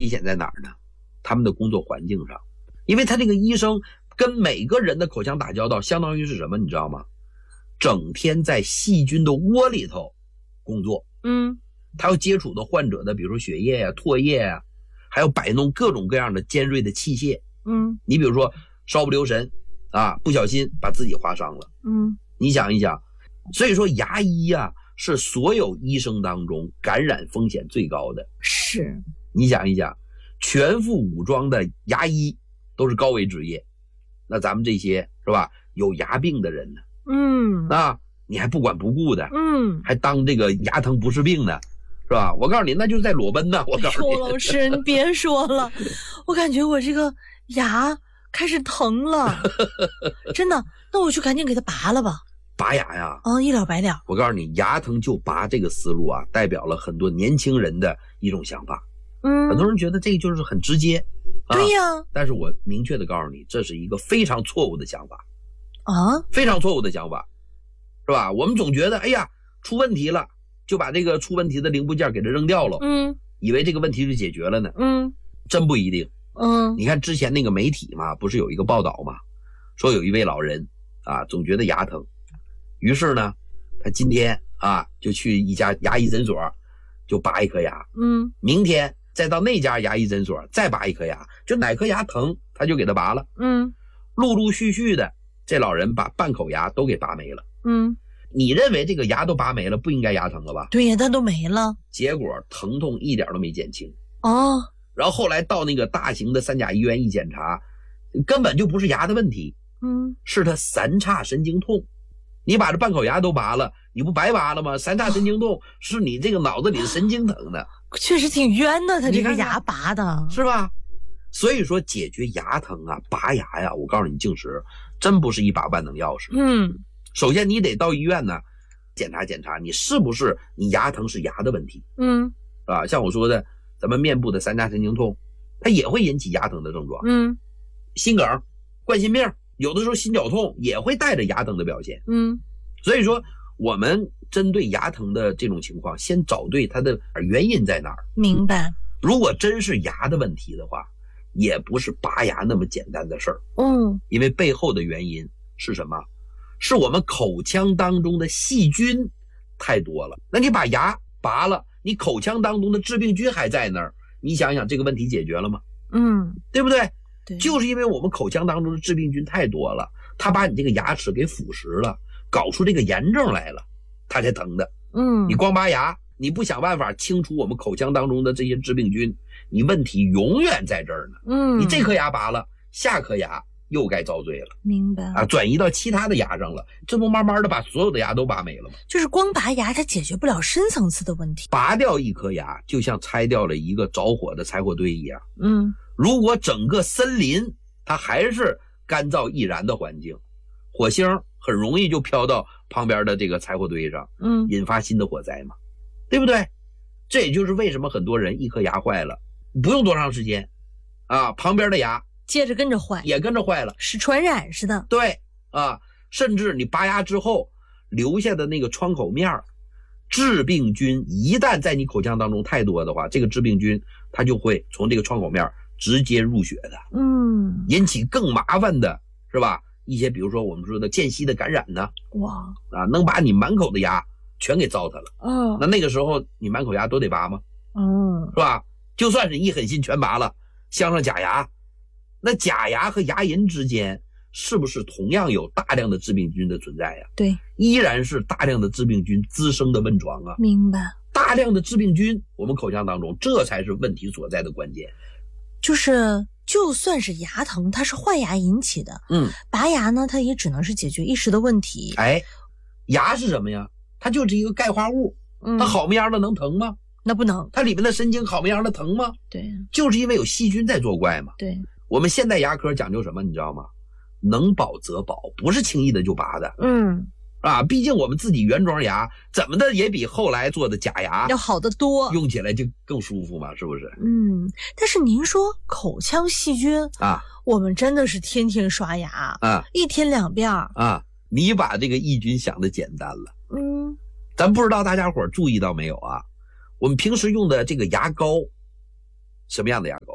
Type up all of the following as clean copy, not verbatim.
显在哪儿呢？他们的工作环境上，因为他这个医生跟每个人的口腔打交道，相当于是什么，你知道吗？整天在细菌的窝里头工作。他要接触的患者的，比如说血液啊、唾液啊，还要摆弄各种各样的尖锐的器械。你比如说稍不留神啊，不小心把自己划伤了。你想一想，所以说牙医啊是所有医生当中感染风险最高的。 是， 你想一想，全副武装的牙医都是高危职业，那咱们这些是吧，有牙病的人呢，你还不管不顾的，还当这个牙疼不是病呢，是吧？我告诉你，那就是在裸奔呢。我告诉你， 老师，你别说了，我感觉我这个牙开始疼了，真的。那我就赶紧给它拔了吧。 拔牙呀？ 一了百了。 我告诉你，牙疼就拔这个思路啊，代表了很多年轻人的一种想法。很多人觉得这个就是很直接。 对呀。 但是我明确的告诉你，这是一个非常错误的想法。非常错误的想法，是吧？我们总觉得，哎呀，出问题了，就把这个出问题的零部件给它扔掉了，以为这个问题就解决了呢。真不一定。你看之前那个媒体嘛，不是有一个报道嘛，说有一位老人啊，总觉得牙疼，于是呢，他今天啊就去一家牙医诊所就拔一颗牙，明天再到那家牙医诊所再拔一颗牙，就哪颗牙疼他就给他拔了。陆陆续续的，这老人把半口牙都给拔没了。你认为这个牙都拔没了，不应该牙疼了吧？ 对呀，它都没了。 结果疼痛一点都没减轻。然后后来到那个大型的三甲医院一检查，根本就不是牙的问题，是他三叉神经痛。你把这半口牙都拔了，你不白拔了吗？三叉神经痛是你这个脑子里的神经疼的。 确实挺冤的，他这个牙拔的， 是吧？所以说解决牙疼啊，拔牙呀，我告诉你，静石真不是一把万能钥匙。首先你得到医院呢检查检查，你是不是你牙疼是牙的问题。是吧？像我说的，咱们面部的三叉神经痛，它也会引起牙疼的症状。心梗、冠心病，有的时候心绞痛也会带着牙疼的表现。所以说我们针对牙疼的这种情况，先找对它的原因在哪儿。 明白。 如果真是牙的问题的话，也不是拔牙那么简单的事儿。因为背后的原因是什么？是我们口腔当中的细菌太多了。那你把牙拔了，你口腔当中的致病菌还在那儿，你想想这个问题解决了吗？对不对？ 对， 就是因为我们口腔当中的致病菌太多了，它把你这个牙齿给腐蚀了，搞出这个炎症来了，它才疼的。你光拔牙，你不想办法清除我们口腔当中的这些致病菌，你问题永远在这儿呢。你这颗牙拔了，下颗牙又该遭罪了。 明白啊，转移到其他的牙上了，这不慢慢的把所有的牙都拔没了吗？ 就是光拔牙它解决不了深层次的问题。 拔掉一颗牙就像拆掉了一个着火的柴火堆一样。如果整个森林它还是干燥易燃的环境，火星很容易就飘到旁边的这个柴火堆上，引发新的火灾嘛，对不对？这也就是为什么很多人一颗牙坏了，不用多长时间啊，旁边的牙接着跟着坏， 也跟着坏了， 是传染似的。 对啊，甚至你拔牙之后留下的那个创口面，致病菌一旦在你口腔当中太多的话，这个致病菌它就会从这个创口面直接入血的，引起更麻烦的是吧？一些比如说我们说的间隙的感染呢，能把你满口的牙全给糟蹋了。那个时候你满口牙都得拔吗？是吧？就算是一狠心全拔了，镶上假牙，那假牙和牙龈之间是不是同样有大量的致病菌的存在呀？ 对， 依然是大量的致病菌滋生的温床啊。 明白。 大量的致病菌，我们口腔当中，这才是问题所在的关键。 就是就算是牙疼，它是坏牙引起的，拔牙呢，它也只能是解决一时的问题。 牙是什么呀？它就是一个钙化物，它好么样的能疼吗？ 那不能。 它里面的神经好么样的疼吗？ 对， 就是因为有细菌在作怪嘛。 对， 我们现代牙科讲究什么，你知道吗？能保则保，不是轻易的就拔的。毕竟我们自己原装牙怎么的也比后来做的假牙要好得多， 用起来就更舒服嘛，是不是？ 但是您说口腔细菌啊，我们真的是天天刷牙啊，1天2遍啊。你把这个抑菌想的简单了。咱不知道大家伙注意到没有啊？我们平时用的这个牙膏，什么样的牙膏？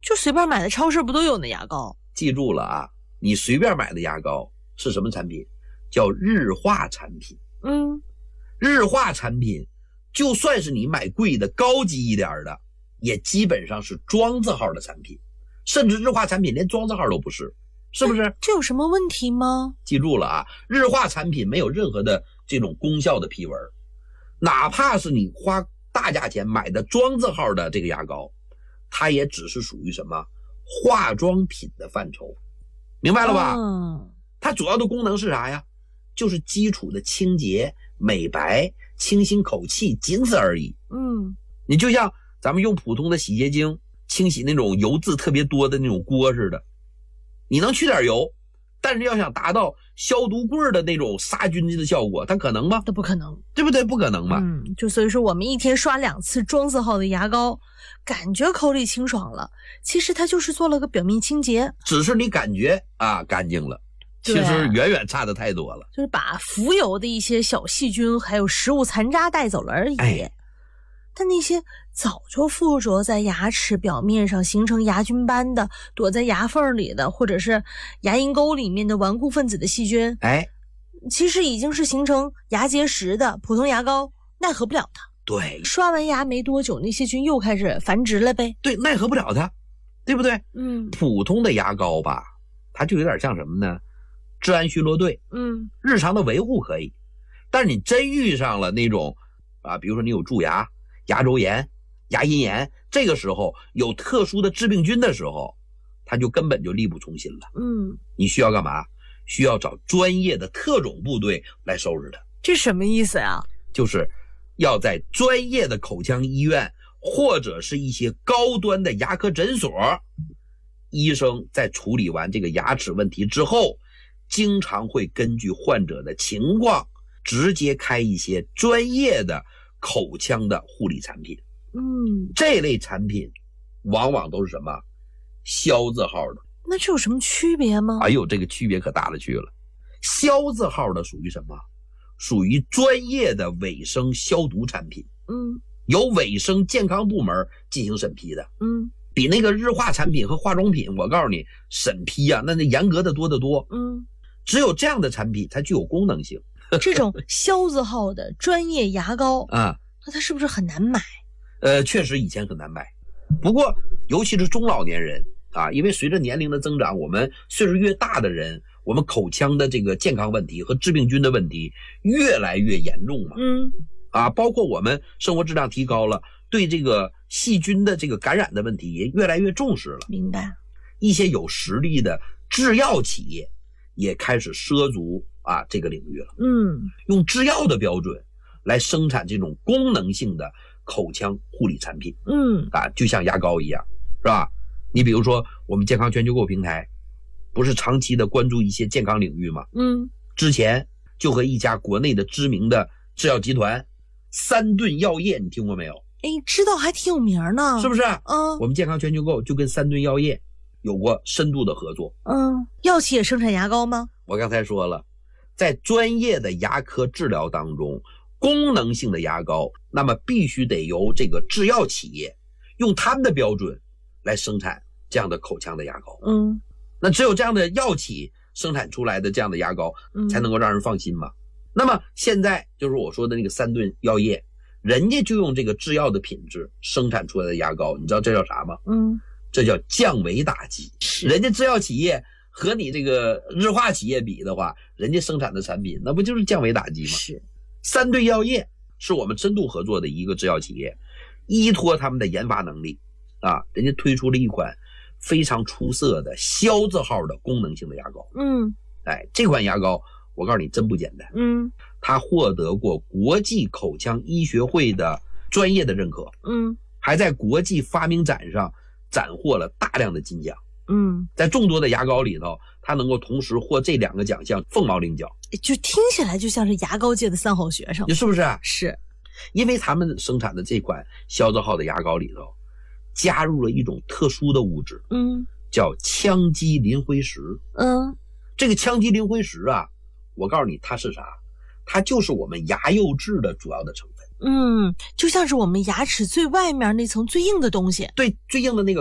就随便买的超市不都有那牙膏？ 记住了啊，你随便买的牙膏是什么产品？叫日化产品。日化产品就算是你买贵的高级一点的，也基本上是庄字号的产品，甚至日化产品连庄字号都不是，是不是？ 这有什么问题吗？ 记住了啊，日化产品没有任何的这种功效的批文，哪怕是你花大价钱买的庄字号的这个牙膏，它也只是属于什么化妆品的范畴，明白了吧？它主要的功能是啥呀？就是基础的清洁、美白、清新口气，仅此而已。你就像咱们用普通的洗洁精清洗那种油渍特别多的那种锅似的，你能去点油，但是要想达到消毒柜的那种杀菌的效果，它可能吗？ 都不可能， 对不对？不可能嘛。 就所以说我们一天刷2次庄字号的牙膏，感觉口里清爽了，其实它就是做了个表面清洁， 只是你感觉啊干净了，其实远远差的太多了， 就是把浮游的一些小细菌还有食物残渣带走了而已。但那些早就附着在牙齿表面上形成牙菌斑的，躲在牙缝里的，或者是牙龈沟里面的顽固分子的细菌，其实已经是形成牙结石的，普通牙膏奈何不了它。 对， 刷完牙没多久，那细菌又开始繁殖了呗。 对，奈何不了它，对不对？普通的牙膏吧，它就有点像什么呢？治安巡逻队。日常的维护可以，但是你真遇上了那种啊，比如说你有蛀牙、牙周炎、牙龈炎，这个时候有特殊的致病菌的时候，它就根本就力不从心了。你需要干嘛？需要找专业的特种部队来收拾它。 这什么意思啊？ 就是要在专业的口腔医院或者是一些高端的牙科诊所，医生在处理完这个牙齿问题之后，经常会根据患者的情况直接开一些专业的口腔的护理产品。这类产品往往都是什么消字号的。 那这有什么区别吗？ 哎呦，这个区别可大了去了。消字号的属于什么？属于专业的卫生消毒产品。由卫生健康部门进行审批的。比那个日化产品和化妆品，我告诉你审批啊，那严格的多得多。只有这样的产品才具有功能性。 这种消字号的专业牙膏啊，那它是不是很难买？ 确实以前很难买，不过尤其是中老年人啊，因为随着年龄的增长，我们岁数越大的人，我们口腔的这个健康问题和致病菌的问题越来越严重嘛。包括我们生活质量提高了，对这个细菌的这个感染的问题也越来越重视了。 明白。 一些有实力的制药企业也开始涉足这个领域了。用制药的标准来生产这种功能性的口腔护理产品。就像牙膏一样，是吧？你比如说我们健康全球购平台不是长期的关注一些健康领域吗？之前就和一家国内的知名的制药集团三顿药业，你听过没有？ 知道，还挺有名呢， 是不是？我们健康全球购就跟三顿药业有过深度的合作。 药企也生产牙膏吗？ 我刚才说了，在专业的牙科治疗当中，功能性的牙膏那么必须得由这个制药企业用他们的标准来生产这样的口腔的牙膏。那只有这样的药企生产出来的这样的牙膏才能够让人放心嘛。那么现在就是我说的那个三顿药业，人家就用这个制药的品质生产出来的牙膏，你知道这叫啥吗？这叫降维打击。人家制药企业和你这个日化企业比的话，人家生产的产品那不就是降维打击吗？ 是。 三顿药业是我们深度合作的一个制药企业，依托他们的研发能力人家推出了一款非常出色的消字号的功能性的牙膏。这款牙膏我告诉你真不简单。它获得过国际口腔医学会的专业的认可。还在国际发明展上斩获了大量的金奖。在众多的牙膏里头，它能够同时获这2个奖项，凤毛麟角。 就听起来就像是牙膏界的3好学生， 是不是？ 是。 因为他们生产的这款消字号的牙膏里头加入了一种特殊的物质，叫羟基磷灰石。这个羟基磷灰石我告诉你它是啥？它就是我们牙釉质的主要的成分。 就像是我们牙齿最外面那层最硬的东西。 对，最硬的那个